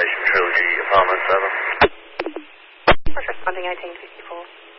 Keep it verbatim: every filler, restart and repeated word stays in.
Station Trilogy, apartment seven. First responding eighteen fifty-four.